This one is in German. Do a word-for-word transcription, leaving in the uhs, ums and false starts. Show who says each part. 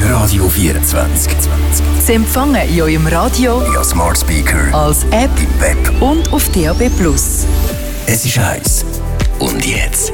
Speaker 1: ist Radio vierundzwanzig.
Speaker 2: Sie empfangen in eurem Radio,
Speaker 1: Ja, Smart Speaker,
Speaker 2: als App
Speaker 1: im Web.
Speaker 2: und auf D A B plus.
Speaker 1: Es ist heiß. Und jetzt?